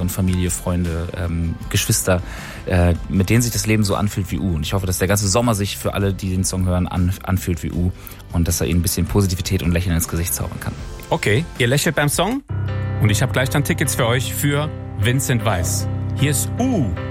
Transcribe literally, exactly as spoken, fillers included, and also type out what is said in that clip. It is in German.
Partnerin, Familie, Freunde, ähm, Geschwister, äh, mit denen sich das Leben so anfühlt wie U. Und ich hoffe, dass der ganze Sommer sich für alle, die den Song hören, an, anfühlt wie U und dass er ihnen ein bisschen Positivität und Lächeln ins Gesicht zaubern kann. Okay, ihr lächelt beim Song und ich habe gleich dann Tickets für euch für Vincent Weiss. Hier ist U.